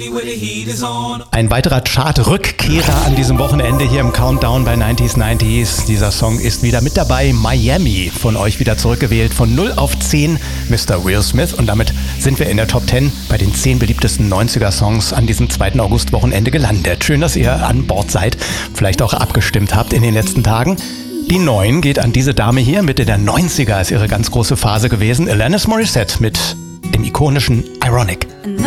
Ein weiterer Chart-Rückkehrer an diesem Wochenende hier im Countdown bei 90s 90s. Dieser Song ist wieder mit dabei. Miami, von euch wieder zurückgewählt. Von 0 auf 10, Mr. Will Smith. Und damit sind wir in der Top 10 bei den 10 beliebtesten 90er-Songs an diesem 2. August-Wochenende gelandet. Schön, dass ihr an Bord seid, vielleicht auch abgestimmt habt in den letzten Tagen. Die 9 geht an diese Dame hier. Mitte der 90er ist ihre ganz große Phase gewesen. Alanis Morissette mit dem ikonischen Ironic.